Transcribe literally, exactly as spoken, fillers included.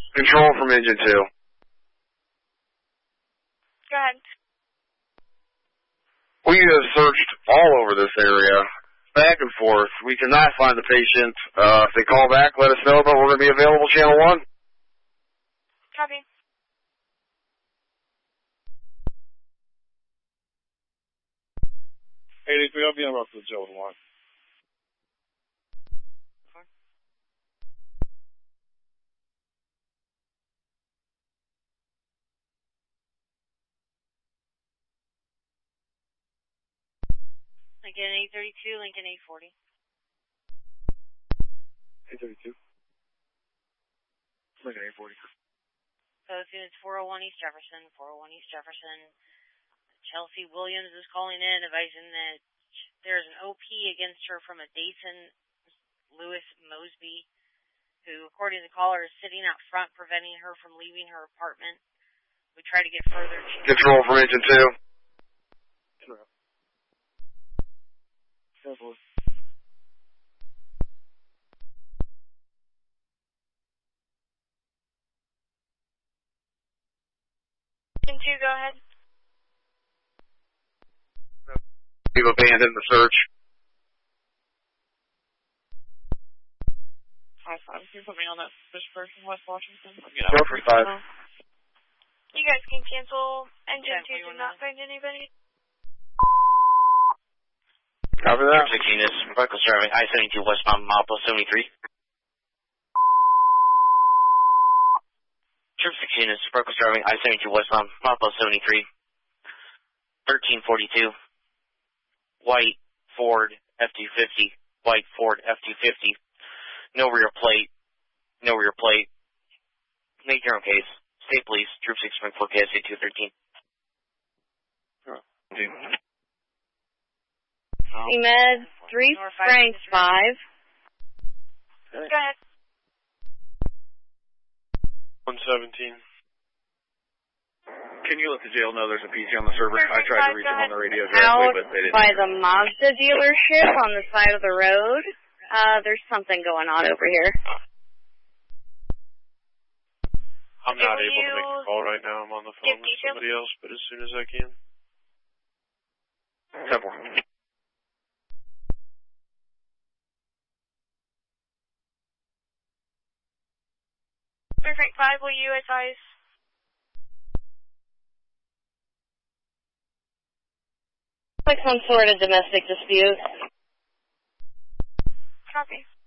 Control from engine two. Go ahead. We have searched all over this area, back and forth. We cannot find the patient. Uh, if they call back, let us know, but we're going to be available channel one. Copy. Hey, D P, I'll be on route to the jail with one. Lincoln eight thirty-two, Lincoln eight forty. eight thirty-two. Lincoln eight forty. So it's four oh one East Jefferson, four oh one East Jefferson. Chelsea Williams is calling in, advising that there's an O P against her from a Dayton Lewis Mosby, who, according to the caller, is sitting out front, preventing her from leaving her apartment. We try to get further. Control from engine two. Interrupt. Careful. Engine two, go ahead. We've abandoned the search. Five five. Can you put me on that fish person, West Washington? Go for five. You guys can cancel engine two. Do not find anybody. Copy that. sixteen is reckless driving I seventy-two westbound, mile plus seventy-three. Trip sixteen is reckless driving I seventy-two westbound, mile plus seventy-three. thirteen forty-two. White Ford F two fifty. White Ford F two fifty. No rear plate. No rear plate. Make your own case. State Police, Troop six Springfield, K S A two thirteen. Med three Frank five. Go ahead. one seventeen. Can you let the jail know there's a P C on the server? I tried to reach them on the radio directly, Out but they didn't. by the Mazda dealership on the side of the road. Uh, there's something going on over here. I'm not able to make a call right now. I'm on the phone with somebody else, but as soon as I can. Temple. Frank five, will you advise? Like some sort of domestic dispute. Copy.